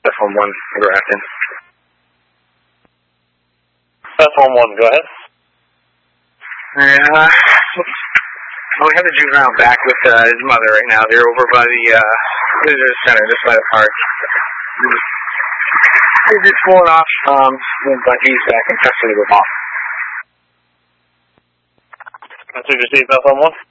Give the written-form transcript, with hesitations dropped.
F11, Grafton. F11, go ahead. We have the juvenile back with his mother right now. They're over by the visitor center, just by the park. He's just pulling off, but he's back in custody with mom. That's what you see, F11?